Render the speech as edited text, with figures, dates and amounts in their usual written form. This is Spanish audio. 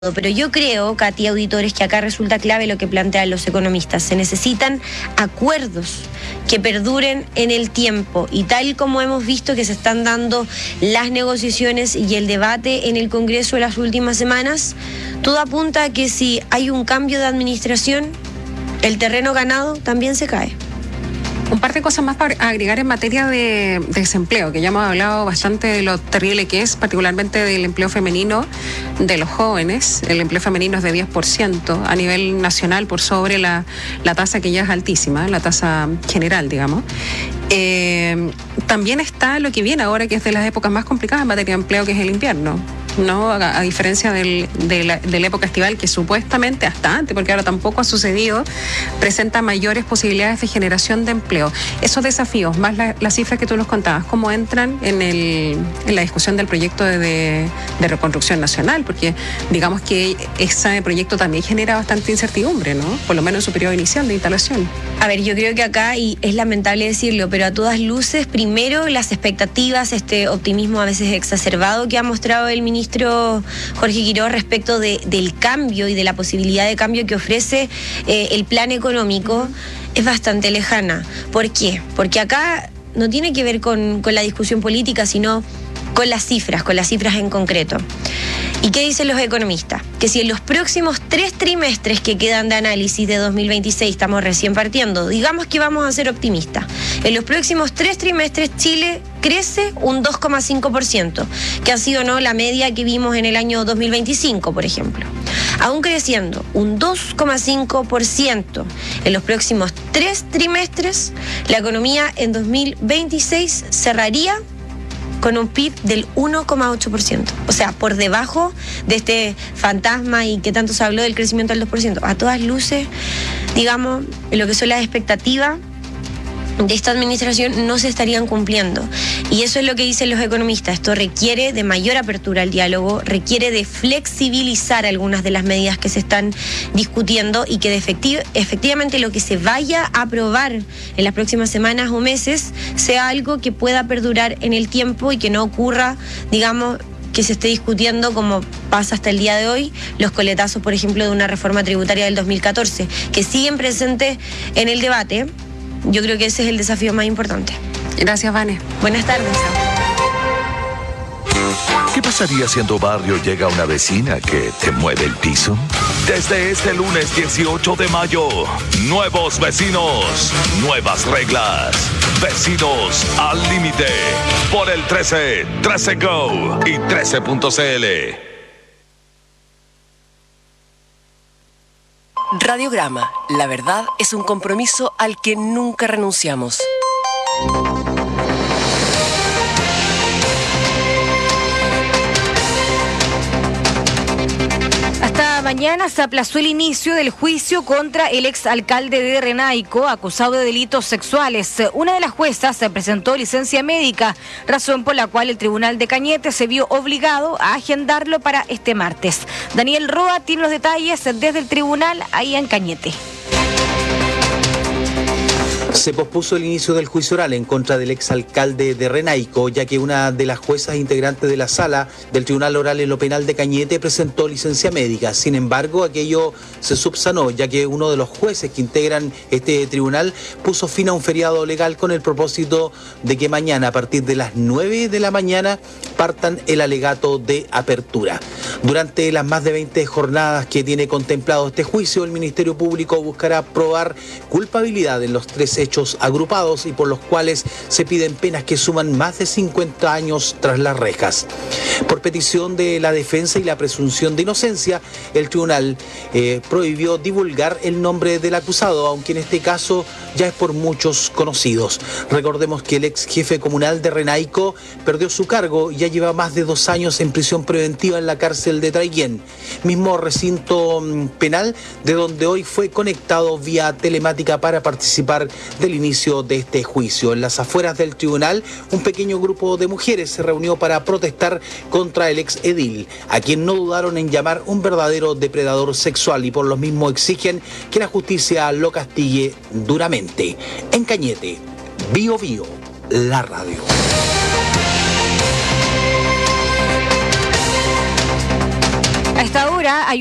Pero yo creo, Katy, auditores, que acá resulta clave lo que plantean los economistas. Se necesitan acuerdos que perduren en el tiempo, y tal como hemos visto que se están dando las negociaciones y el debate en el Congreso en las últimas semanas, todo apunta a que si hay un cambio de administración, el terreno ganado también se cae. Un par de cosas más para agregar en materia de desempleo, que ya hemos hablado bastante de lo terrible que es, particularmente del empleo femenino de los jóvenes. El empleo femenino es de 10% a nivel nacional, por sobre la tasa que ya es altísima, la tasa general, digamos. También está lo que viene ahora, que es de las épocas más complicadas en materia de empleo, que es el invierno, ¿no? A diferencia de la época estival, que supuestamente hasta antes, porque ahora tampoco ha sucedido, presenta mayores posibilidades de generación de empleo. Esos desafíos, más las cifras que tú nos contabas, ¿cómo entran en la discusión del proyecto de reconstrucción nacional? Porque digamos que ese proyecto también genera bastante incertidumbre, ¿no? Por lo menos en su periodo inicial de instalación. A ver, yo creo que acá, y es lamentable decirlo, pero a todas luces, primero las expectativas, este optimismo a veces exacerbado que ha mostrado el ministro Jorge Quiroz respecto del cambio y de la posibilidad de cambio que ofrece el plan económico, es bastante lejana. ¿Por qué? Porque acá no tiene que ver con la discusión política, sino con las cifras en concreto. ¿Y qué dicen los economistas? Que si en los próximos 3 trimestres que quedan de análisis de 2026, estamos recién partiendo, digamos que vamos a ser optimistas, en los próximos 3 trimestres Chile crece un 2,5%, que ha sido, ¿no?, la media que vimos en el año 2025, por ejemplo. Aún creciendo un 2,5% en los próximos 3 trimestres, la economía en 2026 cerraría con un PIB del 1,8%. O sea, por debajo de este fantasma y que tanto se habló del crecimiento del 2%. A todas luces, digamos, en lo que son las expectativas de esta administración no se estarían cumpliendo. Y eso es lo que dicen los economistas. Esto requiere de mayor apertura al diálogo, requiere de flexibilizar algunas de las medidas que se están discutiendo, y que efectivamente lo que se vaya a aprobar en las próximas semanas o meses sea algo que pueda perdurar en el tiempo y que no ocurra, digamos, que se esté discutiendo, como pasa hasta el día de hoy, los coletazos, por ejemplo, de una reforma tributaria del 2014, que siguen presentes en el debate. Yo creo que ese es el desafío más importante. Gracias, Vane. Buenas tardes. ¿Qué pasaría si en tu barrio llega una vecina que te mueve el piso? Desde este lunes 18 de mayo, nuevos vecinos, nuevas reglas. Vecinos al límite. Por el 13 Go y 13.cl. Radiograma, la verdad es un compromiso al que nunca renunciamos. Hasta mañana se aplazó el inicio del juicio contra el exalcalde de Renaico, acusado de delitos sexuales. Una de las juezas se presentó licencia médica, razón por la cual el Tribunal de Cañete se vio obligado a agendarlo para este martes. Daniel Roa tiene los detalles desde el tribunal ahí en Cañete. Se pospuso el inicio del juicio oral en contra del exalcalde de Renaico, ya que una de las juezas integrantes de la sala del Tribunal Oral en lo Penal de Cañete presentó licencia médica. Sin embargo, aquello se subsanó, ya que uno de los jueces que integran este tribunal puso fin a un feriado legal con el propósito de que mañana, a partir de las 9 de la mañana, partan el alegato de apertura. Durante las más de 20 jornadas que tiene contemplado este juicio, el Ministerio Público buscará probar culpabilidad en los 3 hechos agrupados y por los cuales se piden penas que suman más de 50 años tras las rejas. Por petición de la defensa y la presunción de inocencia, el tribunal prohibió divulgar el nombre del acusado, aunque en este caso ya es por muchos conocidos. Recordemos que el ex jefe comunal de Renaico perdió su cargo y ya lleva más de 2 años en prisión preventiva en la cárcel de Traiguén, mismo recinto penal de donde hoy fue conectado vía telemática para participar del inicio de este juicio. En las afueras del tribunal, un pequeño grupo de mujeres se reunió para protestar contra el ex edil, a quien no dudaron en llamar un verdadero depredador sexual, y por lo mismo exigen que la justicia lo castigue duramente. En Cañete, Bio Bio, la radio. A esta hora ahora hay